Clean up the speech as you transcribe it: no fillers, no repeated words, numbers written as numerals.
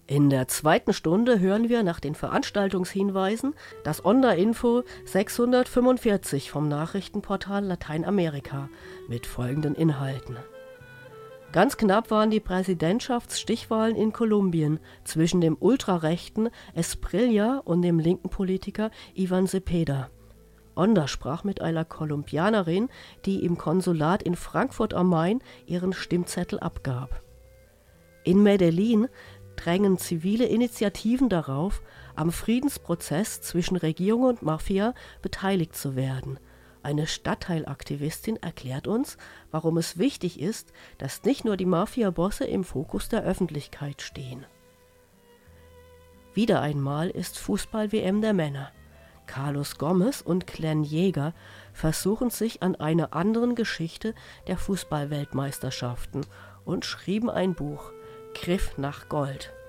In der zweiten Stunde hören wir nach den Veranstaltungshinweisen das Onda-Info 645 vom Nachrichtenportal Lateinamerika mit folgenden Inhalten. Ganz knapp waren die Präsidentschaftsstichwahlen in Kolumbien zwischen dem ultrarechten Espriella und dem linken Politiker Ivan Cepeda. Onda sprach mit einer Kolumbianerin, die im Konsulat in Frankfurt am Main ihren Stimmzettel abgab. In Medellin drängen zivile Initiativen darauf, am Friedensprozess zwischen Regierung und Mafia beteiligt zu werden. Eine Stadtteilaktivistin erklärt uns, warum es wichtig ist, dass nicht nur die Mafia-Bosse im Fokus der Öffentlichkeit stehen. Wieder einmal ist Fußball-WM der Männer. Carlos Gomez und Glenn Jäger versuchen sich an einer anderen Geschichte der Fußball-Weltmeisterschaften und schrieben ein Buch, Griff nach Gold.